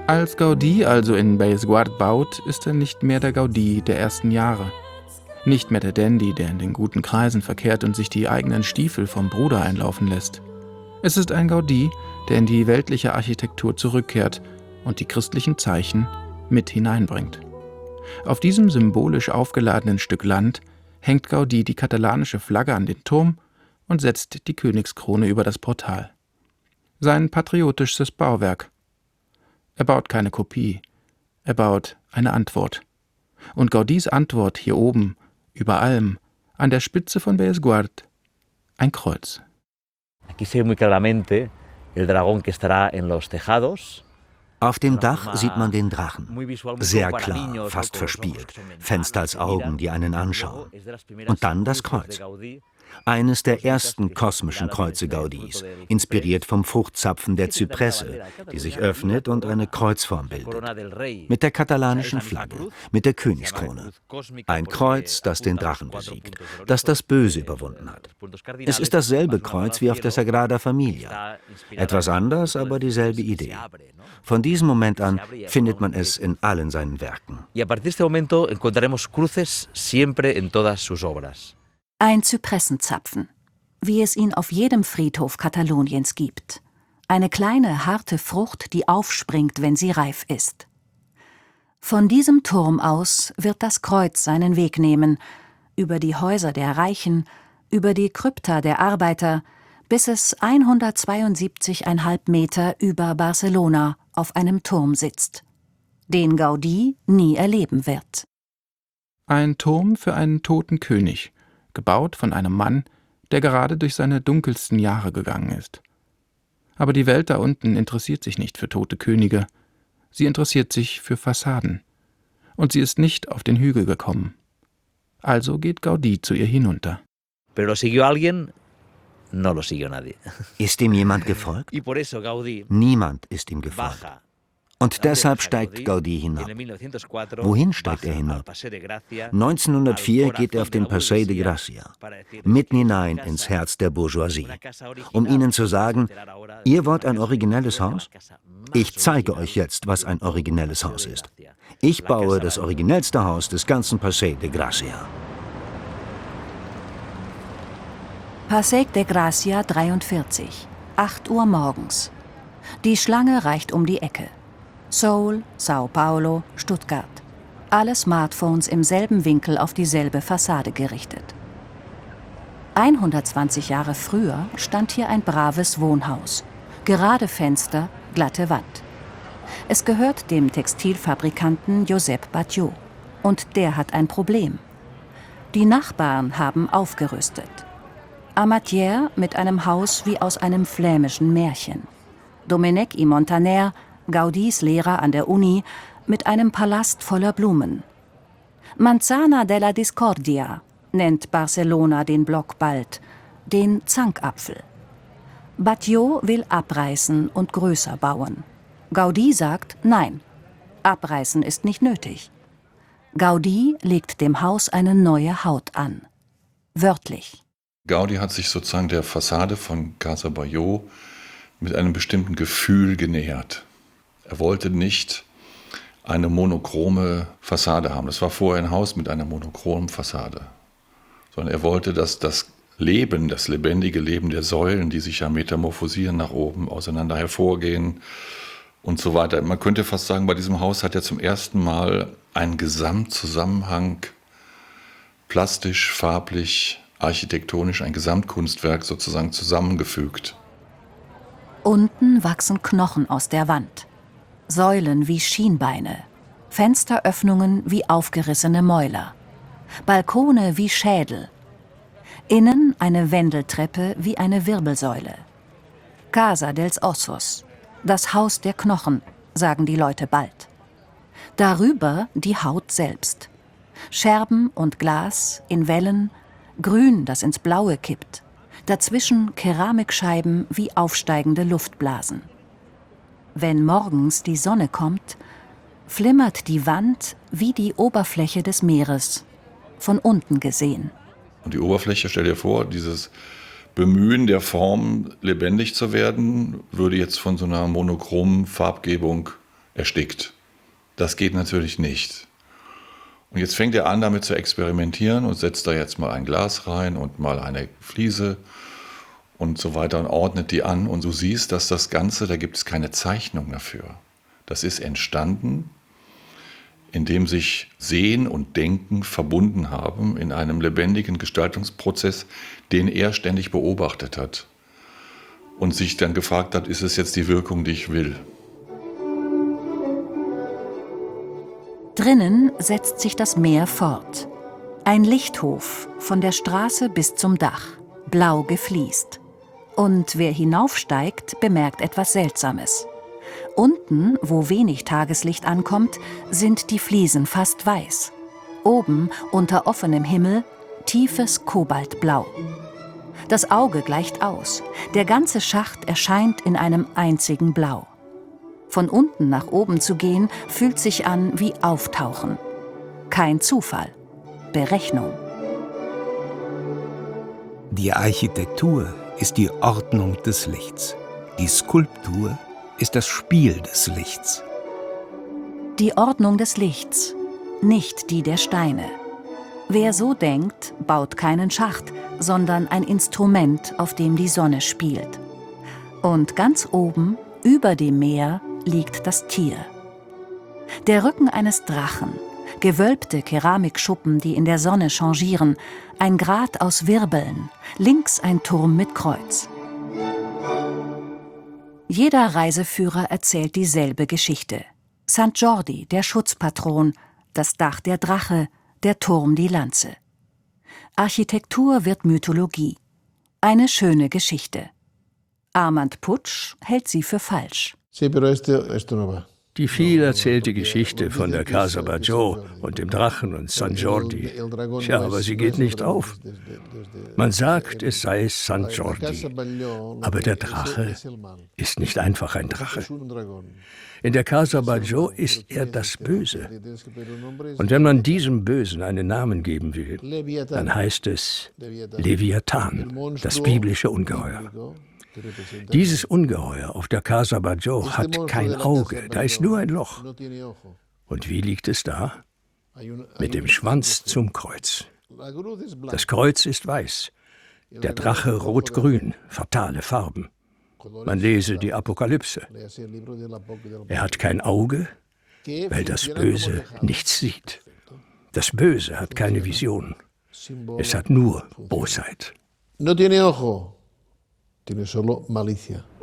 Als Gaudí also in Bellesguard baut, ist er nicht mehr der Gaudí der ersten Jahre. Nicht mehr der Dandy, der in den guten Kreisen verkehrt und sich die eigenen Stiefel vom Bruder einlaufen lässt. Es ist ein Gaudí, der in die weltliche Architektur zurückkehrt und die christlichen Zeichen mit hineinbringt. Auf diesem symbolisch aufgeladenen Stück Land hängt Gaudí die katalanische Flagge an den Turm und setzt die Königskrone über das Portal. Sein patriotischstes Bauwerk. Er baut keine Kopie, er baut eine Antwort. Und Gaudís Antwort hier oben, über allem, an der Spitze von Bellesguard, ein Kreuz. Aquí se ve muy claramente el dragón que estará en los tejados. Auf dem Dach sieht man den Drachen. Sehr klar, fast verspielt. Fenster als Augen, die einen anschauen. Und dann das Kreuz. Eines der ersten kosmischen Kreuze Gaudís, inspiriert vom Fruchtzapfen der Zypresse, die sich öffnet und eine Kreuzform bildet. Mit der katalanischen Flagge, mit der Königskrone. Ein Kreuz, das den Drachen besiegt, das das Böse überwunden hat. Es ist dasselbe Kreuz wie auf der Sagrada Familia. Etwas anders, aber dieselbe Idee. Von diesem Moment an findet man es in allen seinen Werken. Y a partir de este momento encontraremos cruces siempre en todas sus obras. Ein Zypressenzapfen, wie es ihn auf jedem Friedhof Kataloniens gibt. Eine kleine, harte Frucht, die aufspringt, wenn sie reif ist. Von diesem Turm aus wird das Kreuz seinen Weg nehmen, über die Häuser der Reichen, über die Krypta der Arbeiter, bis es 172,5 Meter über Barcelona auf einem Turm sitzt, den Gaudí nie erleben wird. Ein Turm für einen toten König, gebaut von einem Mann, der gerade durch seine dunkelsten Jahre gegangen ist. Aber die Welt da unten interessiert sich nicht für tote Könige, sie interessiert sich für Fassaden. Und sie ist nicht auf den Hügel gekommen. Also geht Gaudí zu ihr hinunter. Pero lo siguió alguien, no lo siguió nadie. Ist ihm jemand gefolgt? Y por eso Gaudí Niemand ist ihm gefolgt. baja. Und deshalb steigt Gaudí hinab. Wohin steigt er hinab? 1904 geht er auf den Passeig de Gracia, mitten hinein ins Herz der Bourgeoisie, um ihnen zu sagen, ihr wollt ein originelles Haus? Ich zeige euch jetzt, was ein originelles Haus ist. Ich baue das originellste Haus des ganzen Passeig de Gracia. Passeig de Gracia 43, 8 Uhr morgens. Die Schlange reicht um die Ecke. Seoul, Sao Paulo, Stuttgart. Alle Smartphones im selben Winkel auf dieselbe Fassade gerichtet. 120 Jahre früher stand hier ein braves Wohnhaus. Gerade Fenster, glatte Wand. Es gehört dem Textilfabrikanten Josep Batlló. Und der hat ein Problem. Die Nachbarn haben aufgerüstet. Amatière mit einem Haus wie aus einem flämischen Märchen. Domènech i Montaner, Gaudís Lehrer an der Uni, mit einem Palast voller Blumen. Manzana della Discordia nennt Barcelona den Block bald, den Zankapfel. Batlló will abreißen und größer bauen. Gaudí sagt nein, abreißen ist nicht nötig. Gaudí legt dem Haus eine neue Haut an. Wörtlich. Gaudí hat sich sozusagen der Fassade von Casa Batlló mit einem bestimmten Gefühl genähert. Er wollte nicht eine monochrome Fassade haben. Das war vorher ein Haus mit einer monochromen Fassade. Sondern er wollte, dass das Leben, das lebendige Leben der Säulen, die sich ja metamorphosieren nach oben, auseinander hervorgehen und so weiter. Man könnte fast sagen, bei diesem Haus hat er zum ersten Mal einen Gesamtzusammenhang, plastisch, farblich, architektonisch, ein Gesamtkunstwerk sozusagen zusammengefügt. Unten wachsen Knochen aus der Wand. Säulen wie Schienbeine, Fensteröffnungen wie aufgerissene Mäuler, Balkone wie Schädel, innen eine Wendeltreppe wie eine Wirbelsäule. Casa dels Ossos, das Haus der Knochen, sagen die Leute bald. Darüber die Haut selbst. Scherben und Glas in Wellen, Grün, das ins Blaue kippt. Dazwischen Keramikscheiben wie aufsteigende Luftblasen. Wenn morgens die Sonne kommt, flimmert die Wand wie die Oberfläche des Meeres, von unten gesehen. Und die Oberfläche, stell dir vor, dieses Bemühen der Form, lebendig zu werden, würde jetzt von so einer monochromen Farbgebung erstickt. Das geht natürlich nicht. Und jetzt fängt er an, damit zu experimentieren und setzt da jetzt mal ein Glas rein und mal eine Fliese und so weiter und ordnet die an. Und du siehst, dass das Ganze, da gibt es keine Zeichnung dafür. Das ist entstanden, indem sich Sehen und Denken verbunden haben in einem lebendigen Gestaltungsprozess, den er ständig beobachtet hat und sich dann gefragt hat, ist es jetzt die Wirkung, die ich will? Drinnen setzt sich das Meer fort. Ein Lichthof von der Straße bis zum Dach, blau gefliest. Und wer hinaufsteigt, bemerkt etwas Seltsames. Unten, wo wenig Tageslicht ankommt, sind die Fliesen fast weiß. Oben, unter offenem Himmel, tiefes Kobaltblau. Das Auge gleicht aus. Der ganze Schacht erscheint in einem einzigen Blau. Von unten nach oben zu gehen, fühlt sich an wie Auftauchen. Kein Zufall, Berechnung. Die Architektur ist die Ordnung des Lichts. Die Skulptur ist das Spiel des Lichts. Die Ordnung des Lichts, nicht die der Steine. Wer so denkt, baut keinen Schacht, sondern ein Instrument, auf dem die Sonne spielt. Und ganz oben, über dem Meer, liegt das Tier. Der Rücken eines Drachen, gewölbte Keramikschuppen, die in der Sonne changieren, ein Grat aus Wirbeln, links ein Turm mit Kreuz. Jeder Reiseführer erzählt dieselbe Geschichte. St. Jordi, der Schutzpatron, das Dach der Drache, der Turm die Lanze. Architektur wird Mythologie. Eine schöne Geschichte. Armand Putsch hält sie für falsch. Die viel erzählte Geschichte von der Casa Batlló und dem Drachen und St. Jordi. Ja, aber sie geht nicht auf. Man sagt, es sei St. Jordi. Aber der Drache ist nicht einfach ein Drache. In der Casa Batlló ist er das Böse. Und wenn man diesem Bösen einen Namen geben will, dann heißt es Leviathan, das biblische Ungeheuer. Dieses Ungeheuer auf der Casa Batlló hat kein Auge, da ist nur ein Loch. Und wie liegt es da? Mit dem Schwanz zum Kreuz. Das Kreuz ist weiß, der Drache rot-grün, fatale Farben. Man lese die Apokalypse. Er hat kein Auge, weil das Böse nichts sieht. Das Böse hat keine Vision. Es hat nur Bosheit. No tiene ojo, tiene solo malicia.